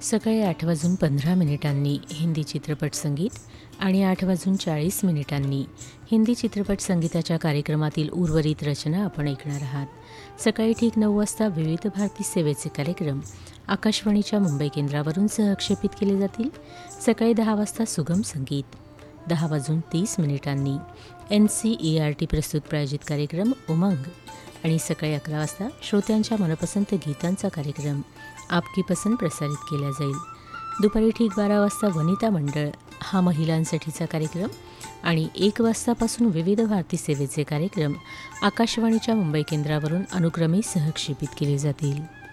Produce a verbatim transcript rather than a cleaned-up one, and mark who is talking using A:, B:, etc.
A: सकाळी आठ वाजून पंधरा मिनिटांनी हिंदी चित्रपट संगीत आणि आठ वाजून चाळीस मिनिटांनी हिंदी चित्रपट संगीताच्या कार्यक्रमातील उर्वरित रचना आपण ऐकणार आहात। सकाळी ठीक नऊ वाजता विविध भारती सेवेचे कार्यक्रम आकाशवाणीच्या मुंबई केंद्रावरून सहक्षेपित केले जातील। सकाळी दहा वाजता सुगम संगीत, दहा वाजून तीस मिनिटांनी N C E R T प्रस्तुत प्रायोजित कार्यक्रम उमंग आणि सकाळी अकरा वाजता श्रोत्यांच्या मनपसंत गीतांचा कार्यक्रम आपकी पसंत प्रसारित केला जाईल। दुपारी ठीक बारा वाजता वनिता मंडळ हा महिलांसाठीचा कार्यक्रम आणि एक वाजतापासून विविध भारती सेवेचे कार्यक्रम आकाशवाणीच्या मुंबई केंद्रावरून अनुक्रमे सहक्षेपित केले जातील।